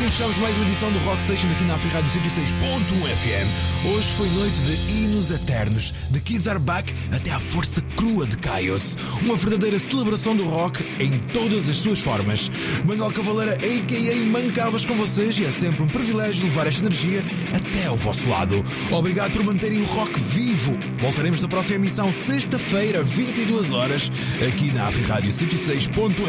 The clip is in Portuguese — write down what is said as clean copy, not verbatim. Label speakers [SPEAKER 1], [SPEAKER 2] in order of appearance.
[SPEAKER 1] assim fechamos mais uma edição do Rock Station aqui na Rádio 106.1 FM. Hoje foi noite de hinos eternos, de Kids Are Back até à força crua de Chaos. Uma verdadeira celebração do rock em todas as suas formas. Manuel Cavaleira, a.k.a. Mancavas, com vocês, e é sempre um privilégio levar esta energia até ao vosso lado. Obrigado por manterem o rock vivo. Voltaremos na próxima emissão, sexta-feira, 22 horas, aqui na Rádio 106.1